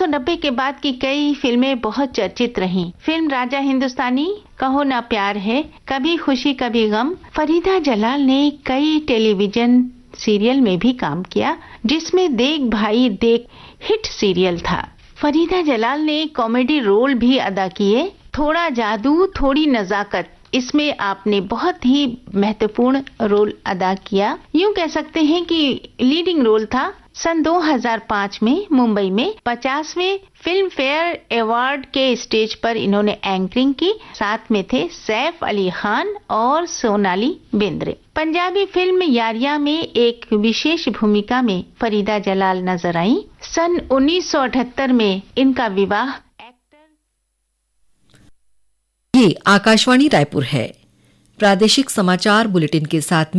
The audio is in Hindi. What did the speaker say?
1990 के बाद की कई फिल्में बहुत चर्चित रहीं। फिल्म राजा हिंदुस्तानी, कहो ना प्यार है, कभी खुशी कभी गम। फरीदा जलाल ने कई टेलीविजन सीरियल में भी काम किया, जिसमें देख भाई देख हिट सीरियल था। फरीदा जलाल ने कॉमेडी रोल भी अदा किए। थोड़ा जादू थोड़ी नजाकत, इसमें आपने बहुत ही महत्वपूर्ण रोल अदा किया। यूं कह सकते हैं कि लीडिंग रोल था। सन 2005 में मुंबई में 50वें फिल्म फेयर अवार्ड के स्टेज पर इन्होंने एंकरिंग की। साथ में थे सैफ अली खान और सोनाली बेंद्रे। पंजाबी फिल्म यारियां में एक विशेष भूमिका में फरीदा जलाल नजर आई। सन 1978 में इनका विवाह ये आकाशवाणी रायपुर है। प्रादेशिक समाचार बुलेटिन के साथ